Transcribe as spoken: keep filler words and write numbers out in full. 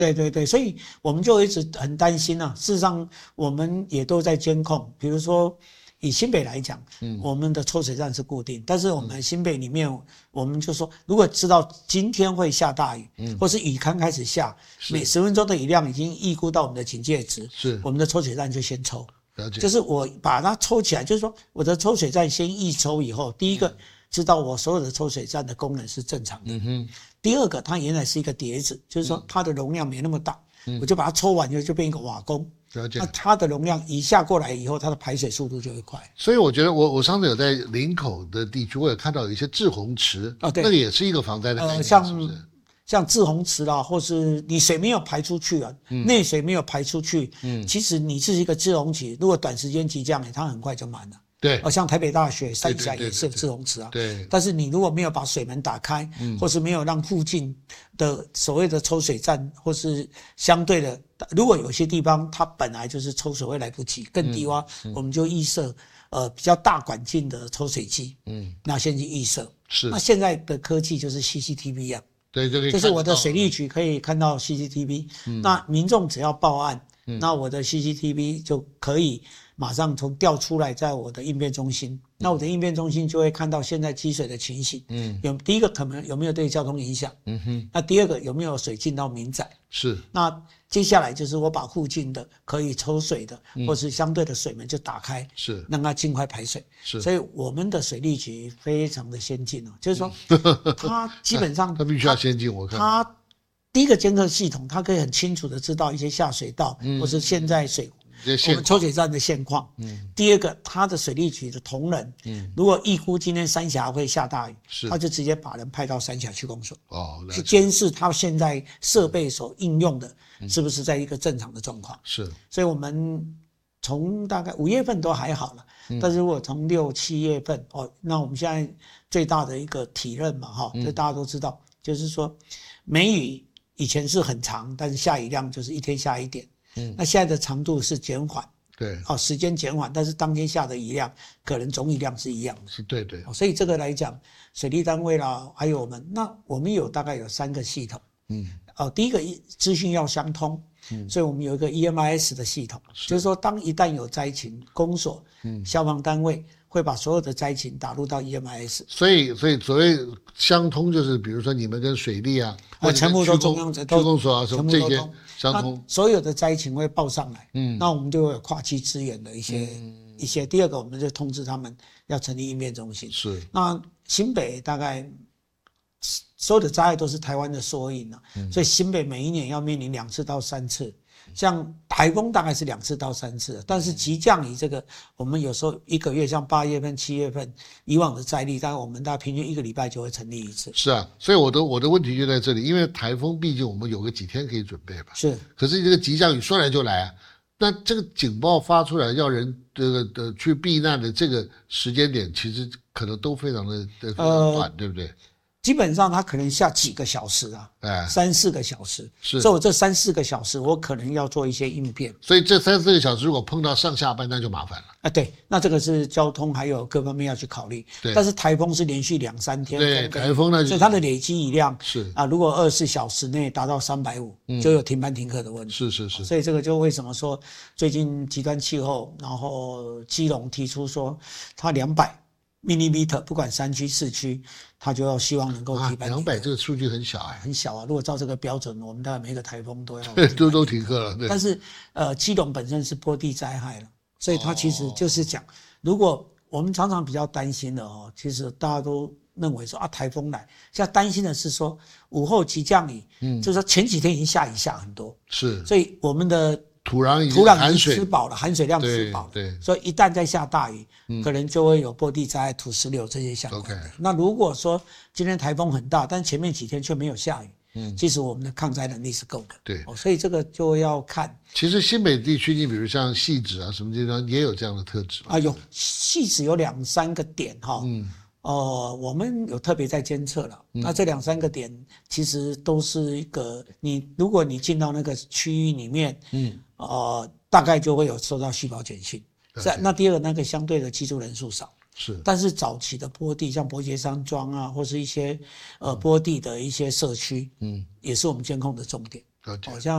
对对对，所以我们就一直很担心啊。事实上，我们也都在监控，比如说以新北来讲，嗯，我们的抽水站是固定，但是我们新北里面，我们就说，如果知道今天会下大雨，嗯，或是雨刚开始下，每十分钟的雨量已经预估到我们的警戒值，是我们的抽水站就先抽。就是我把它抽起来，就是说我的抽水站先预抽以后，第一个知道我所有的抽水站的功能是正常的。嗯哼。第二个，它原来是一个碟子，就是说它的容量没那么大，嗯、我就把它抽完以后就变一个瓦工。了解。那它的容量一下过来以后，它的排水速度就会快。 所以我觉得我我上次有在林口的地区，我有看到有一些滞洪池，哦，对，那个也是一个防灾的概念，呃， 像是不是？ 像滞洪池啦，或是你水没有排出去啊，嗯、内水没有排出去，嗯，其实你是一个滞洪池，如果短时间急降雨，它很快就满了。 对， 哦，像台北大学三峡也是有滞洪池啊。 对， 但是你如果没有把水门打开，嗯，或是没有让附近的所谓的抽水站，或是相对的，如果有些地方它本来就是抽水会来不及，更低洼，嗯嗯、我们就预设呃比较大管径的抽水机，嗯，那先去预设。是。那现在的科技就是 C C T V 啊。 对，就可以。 就是我的水利局可以看到 C C T V，嗯，那民众只要报案，嗯，那我的 C C T V 就可以马上从调出来，在我的应变中心，嗯，那我的应变中心就会看到现在积水的情形，嗯，有第一个可能有没有对交通影响，嗯哼，那第二个有没有水进到民宅， 是， 那接下来就是我把附近的可以抽水的，嗯，或是相对的水门就打开，是，让它尽快排水，是，所以我们的水利局非常的先进哦，就是说，它基本上它必须要先进，我看它第一个监测系统，它可以很清楚的知道一些下水道，嗯，或是现在水我们抽水站的现况。嗯，第二个，它的水利局的同仁，嗯，如果预估今天三峡会下大雨，是，他就直接把人派到三峡去供水，哦，去监视他现在设备所应用的是不是在一个正常的状况。是，所以我们从大概五月份都还好了，嗯，但是如果从六七月份，哦，那我们现在最大的一个体认嘛，哈，这大家都知道，就是说梅雨以前是很长，但是下雨量就是一天下一点。嗯，那现在的长度是减缓，对，哦，时间减缓，但是当天下的雨量可能总雨量是一样的， 是对对， 哦，所以这个来讲，水利单位啦，还有我们，那我们有大概有三个系统，嗯，哦，第一个资讯要相通，嗯，所以我们有一个 E M I S 的系统，是就是说当一旦有灾情，公所、嗯，消防单位会把所有的灾情打入到 E M I S， 所以所以所谓相通就是比如说你们跟水利啊， 啊，全部都中央区公所啊什么这些相通， 所有的灾情会报上来，嗯，那我们就会有跨区支援的一些、嗯、一些。第二个，我们就通知他们要成立应变中心。是，那新北大概所有的灾害都是台湾的缩影啊，嗯、所以新北每一年要面临两次到三次。像台风大概是两次到三次，但是急降雨这个，我们有时候一个月，像八月份、七月份，以往的灾例，大概我们大概平均一个礼拜就会成立一次。 是啊，所以我的我的问题就在这里，因为台风毕竟我们有个几天可以准备吧。是，可是这个急降雨说来就来啊，那这个警报发出来要人这个的去避难的这个时间点，其实可能都非常的的短，呃、对不对？ 基本上它可能下几个小时啊，哎，三四个小时，是，所以我这三四个小时我可能要做一些应变。 所以这三四个小时如果碰到上下班，那就麻烦了。 啊，对，那这个是交通还有各方面要去考虑。对，但是台风是连续两三天， 对，台风呢， 所以它的累积雨量是啊，如果二十四小时内达到三百五，就有停班停课的问题。 是是是， 所以这个就为什么说最近极端气候，然后基隆提出说它两百。millimeter 不管山区市区，他就要希望能够停班。 两百这个数据很小哎， 很小啊。如果照这个标准，我们大概每个台风都要都都停课了。对。 但是呃，基隆本身是坡地灾害了，所以它其实就是讲，如果我们常常比较担心的哦，其实大家都认为说啊，台风来，现在担心的是说午后急降雨，嗯，就是说前几天已经下雨下很多，是，所以我们的。 土壤已经土壤已经吃饱了，含水量吃饱了， 对， 所以一旦再下大雨，嗯、可能就会有坡地灾害、土石流这些相关的。Okay. 那如果说今天台风很大，但前面几天却没有下雨，嗯，其实我们的抗灾能力是够的，对、哦，所以这个就要看。 其实新北地区，你比如像汐止啊什么地方，也有这样的特质啊，有汐止有两三个点哈，嗯。呃，我们有特别在监测了，嗯、那这两三个点其实都是一个，你如果你进到那个区域里面，嗯，呃，大概就会有收到续保简讯。是，那第二个那个相对的居住人数少，是，但是早期的坡地，像伯杰山庄啊，或是一些呃坡地的一些社区，嗯，也是我们监控的重点，好像。